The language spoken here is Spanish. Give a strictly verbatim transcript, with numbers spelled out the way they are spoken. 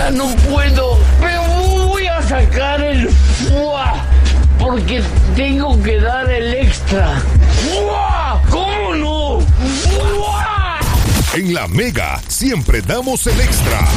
ya no puedo. Pero voy a sacar el fuá. Porque tengo que dar el extra. ¡Fuá! ¿Cómo no? ¡Fuá! En La Mega siempre damos el extra.